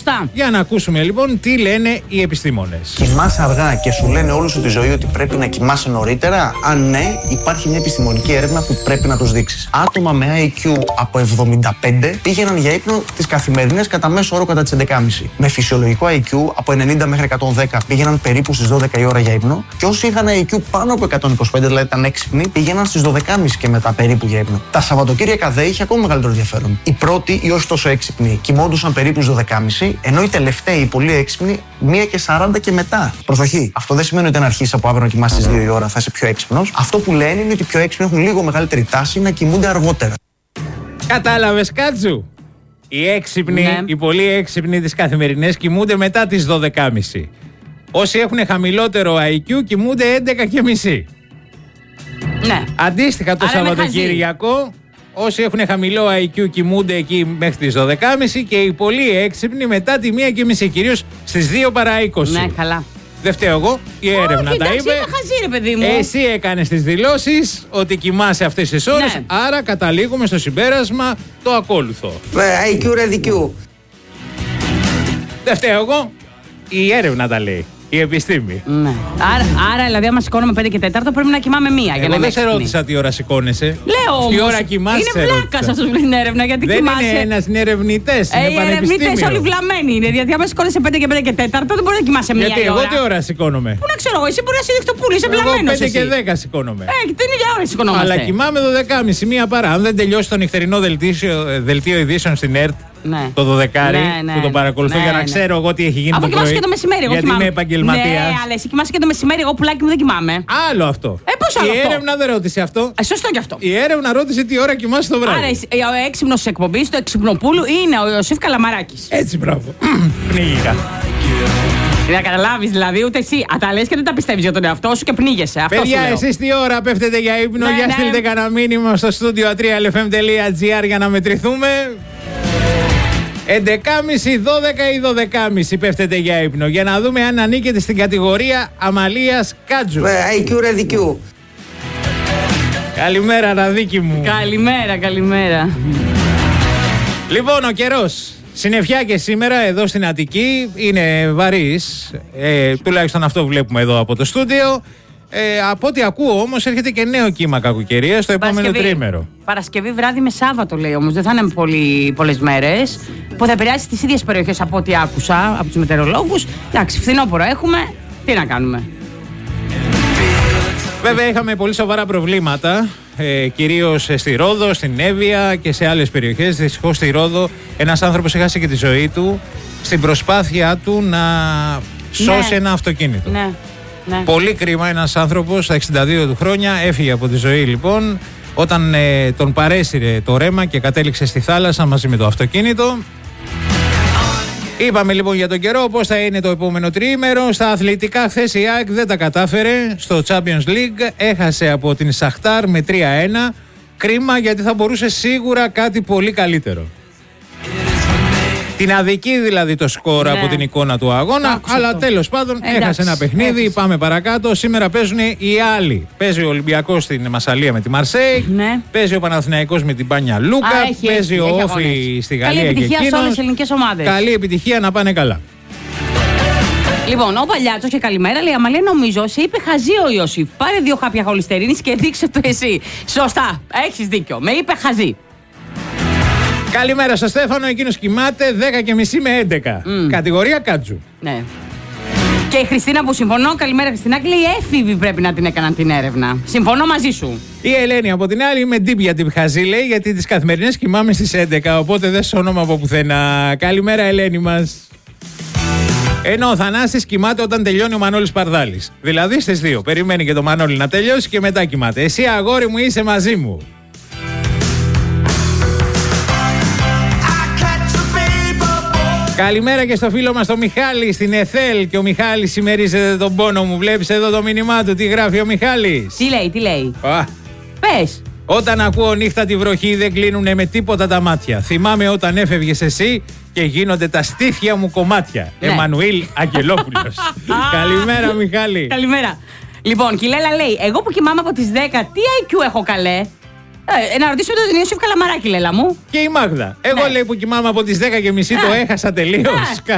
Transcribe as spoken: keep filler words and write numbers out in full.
Σωστά. Για να ακούσουμε λοιπόν τι λένε οι επιστήμονες. Κοιμάσαι αργά και σου λένε όλη σου τη ζωή ότι πρέπει να κοιμάσαι νωρίτερα. Αν ναι, υπάρχει μια επιστημονική έρευνα που πρέπει να τους δείξεις. Άτομα με άι κιου από εβδομήντα πέντε πήγαιναν για ύπνο τις καθημερινές κατά μέσο όρο κατά τις έντεκα και μισή. Με φυσιολογικό άι κιου από ενενήντα μέχρι εκατόν δέκα πήγαιναν περίπου στις δώδεκα η ώρα για ύπνο. Και όσοι είχαν άι κιου πάνω από εκατόν είκοσι πέντε, δηλαδή ήταν έξυπνοι, πήγαιναν στις δώδεκα και μισή και μετά περίπου για ύπνο. Τα Σαββατοκύριακα δε είχε ακόμα μεγαλύτερο ενδιαφέρον. Οι πρώτοι ή όχι τόσο έξυπνοι κοιμόντουσαν περίπου στις δώδεκα και μισή, ενώ οι τελευταίοι, οι πολύ έξυπνοι, μία και σαράντα και μετά. Προσοχή. Αυτό δεν σημαίνει ότι αν αρχίσει από αύριο να κοιμάσαι στις δύο η ώρα θα είσαι πιο έξυπνος. Αυτό που λένε είναι ότι οι πιο έξυπνοι έχουν λίγο μεγαλύτερη τάση να κοιμούνται αργότερα. Κατάλαβες, Κάτσου? Οι έξυπνοι, ναι. οι πολύ έξυπνοι τις καθημερινές κοιμούνται μετά τις δώδεκα και μισή. Όσοι έχουν χαμηλότερο άι κιου κοιμούνται έντεκα και μισή. Ναι. Αντίστοιχα το Άρα Σαββατοκύριακο, όσοι έχουν χαμηλό άι κιου κοιμούνται εκεί μέχρι τις δώδεκα και μισή και οι πολύ έξυπνοι μετά τη μία και μισή, κυρίως στις δύο παρά είκοσι. Ναι, καλά. Δεν φταίω εγώ, η έρευνα Όχι, τα εντάξει, είπε. είμαι χαζή, ρε παιδί μου. Εσύ έκανες τις δηλώσεις ότι κοιμάσαι αυτές τις ώρες, ναι. άρα καταλήγουμε στο συμπέρασμα το ακόλουθο. άι κιου ρε δι κιου. Δεν φταίω εγώ, η έρευνα τα λέει. Η επιστήμη. Ναι. Άρα, άρα, δηλαδή, άμα σηκώνομαι πέντε και τέταρτο, πρέπει να κοιμάμαι μία. Εγώ για να δεν σε ρώτησα τι ώρα σηκώνεσαι. Λέω όμως. Τι ώρα κοιμάσαι. Είναι βλάκα αυτό που την έρευνα. Γιατί δεν κοιμάσαι. Είναι ένας, είναι ερευνητές. Ε, είναι οι ερευνητές όλοι βλαμμένοι είναι. Γιατί άμα σηκώνεσαι πέντε και πέντε και τέταρτο, δεν μπορεί να κοιμάσαι μία. Γιατί εγώ τι ώρα σηκώνομαι. Πού να ξέρω εγώ, εσύ μπορεί να είσαι πουλί, είσαι βλαμμένο. πέντε και δέκα σηκώνομαι. Ε, την ίδια ώρα σηκωνόμαστε. Αλλά κοιμάμαι δώδεκα και μισή, μία παρά. Αν δεν τελειώσει το νυχτερινό δελτίο ειδήσεων στην ΕΡΤ. Ναι. Το δωδεκάρι ναι, ναι, που το παρακολουθώ ναι, για να ναι. ξέρω εγώ τι έχει γίνει από το πρωί. Αφού κοιμάσαι και το μεσημέρι, εγώ γιατί κοιμάμαι. είμαι επαγγελματίας. Ναι, αλλά εσύ κοιμάσαι και το μεσημέρι, εγώ πουλάκι μου δεν κοιμάμαι. Άλλο αυτό. Ε, πώς άλλο Η αυτό? έρευνα δεν ρώτησε αυτό. Ε, σωστό κι αυτό. Η έρευνα ρώτησε τι ώρα κοιμάσαι το βράδυ. Άρα ο έξυπνος της εκπομπής, το εξυπνοπούλου, είναι ο Ιωσήφ Καλαμαράκης. Έτσι, μπράβο. Πνίγηκα. Να καταλάβεις δηλαδή, ούτε εσύ. Α, τα λες και δεν τα πιστεύεις για τον εαυτό σου και πνίγεσαι. Αυτό παιδιά, εσείς τι ώρα πέφτετε για ύπνο? Ναι, για ναι. στείλτε κανένα μήνυμα στο στούντιο τρία ελ εφ εμ τελεία τζι άρ για να μετρηθούμε. έντεκα και μισή, δώδεκα ή δώδεκα και μισή πέφτετε για ύπνο. Για να δούμε αν ανήκετε στην κατηγορία Αμαλίας Κάτζου. άι κιου ρε δι κιου. Καλημέρα, Ραδίκη μου. Καλημέρα, καλημέρα. Λοιπόν, ο καιρός. Συννεφιά και σήμερα εδώ στην Αττική είναι βαρύς. Ε, τουλάχιστον αυτό βλέπουμε εδώ από το στούντιο. Ε, από ό,τι ακούω όμως έρχεται και νέο κύμα κακοκαιρίας στο επόμενο τρίμερο. Παρασκευή βράδυ με Σάββατο λέει όμως. Δεν θα είναι πολύ, πολλές μέρες. Που θα επηρεάσει τις ίδιες περιοχές από ό,τι άκουσα από τους μετεωρολόγους. Εντάξει, φθινόπωρο έχουμε. Τι να κάνουμε. Βέβαια είχαμε πολύ σοβαρά προβλήματα, ε, κυρίως στη Ρόδο, στην Εύβοια και σε άλλες περιοχές. Δυστυχώς στη Ρόδο ένας άνθρωπος έχασε και τη ζωή του στην προσπάθειά του να σώσει ναι. ένα αυτοκίνητο. Ναι. Ναι. Πολύ κρίμα, ένας άνθρωπος στα εξήντα δύο του χρόνια έφυγε από τη ζωή λοιπόν όταν ε, τον παρέσυρε το ρέμα και κατέληξε στη θάλασσα μαζί με το αυτοκίνητο. Είπαμε λοιπόν για τον καιρό πώς θα είναι το επόμενο τριήμερο. Στα αθλητικά χθες η ΑΕΚ δεν τα κατάφερε στο Champions League. Έχασε από την Σαχτάρ με τρία ένα. Κρίμα, γιατί θα μπορούσε σίγουρα κάτι πολύ καλύτερο. Την αδική δηλαδή το σκορ ναι. από την εικόνα του αγώνα. Άκουσα αλλά τέλος πάντων εντάξει, έχασε ένα παιχνίδι. Έχασε. Πάμε παρακάτω. Σήμερα παίζουν οι άλλοι. Παίζει ο Ολυμπιακός στην Μασσαλία με τη Μαρσέη. Ναι. Παίζει ο Παναθηναϊκός με την Πάνια Λούκα. Α, έχει, παίζει έχει, ο έχει Όφη στη Γαλλία. Καλή επιτυχία και σε όλες τις ελληνικές ομάδες. Καλή επιτυχία, να πάνε καλά. Λοιπόν, ο Παλιάτσος και καλημέρα λέει: Αμαλία, νομίζω σε είπε χαζή ο Ιωσήφ. Πάρε δύο χάπια χολυστερίνης και δείξε το εσύ. Σωστά, έχεις δίκιο. Με είπε χαζή. Καλημέρα στο Στέφανο, εκείνος κοιμάται δέκα και μισή με έντεκα. Mm. Κατηγορία Κάτζου. Ναι. Και η Χριστίνα που συμφωνώ, καλημέρα Χριστίνα, λέει έφηβοι πρέπει να την έκαναν την έρευνα. Συμφωνώ μαζί σου. Η Ελένη από την άλλη με ντύπια την χαζή λέει, γιατί τις καθημερινές κοιμάμαι στις έντεκα, οπότε δεν σώνομαι από πουθενά. Καλημέρα Ελένη μας. Ενώ ο Θανάσης κοιμάται όταν τελειώνει ο Μανώλης Παρδάλης. Δηλαδή στις δύο. Περιμένει και το Μανώλη να τελειώσει και μετά κοιμάται. Εσύ αγόρι μου είσαι μαζί μου. Καλημέρα και στο φίλο μας τον Μιχάλη στην ΕΘΕΛ. Και ο Μιχάλης συμμερίζεται τον πόνο μου. Βλέπεις εδώ το μήνυμά του, τι γράφει ο Μιχάλης. Τι λέει, τι λέει. Α. Πες. Όταν ακούω νύχτα τη βροχή δεν κλείνουνε με τίποτα τα μάτια. Θυμάμαι όταν έφευγες εσύ και γίνονται τα στήθια μου κομμάτια. Ναι. Εμμανουήλ Αγγελόπουλος. Καλημέρα Μιχάλη. Καλημέρα. Λοιπόν, και η Λέλα λέει, εγώ που κοιμάμαι από τις δέκα, τι άι κιου έχω καλέ. Ε, να ρωτήσω τον Ιωσήφ Καλαμαράκη, Λέλα μου. Και η Μάγδα. Εγώ ναι. λέει που κοιμάμαι από τις δέκα και μισή το έχασα τελείως.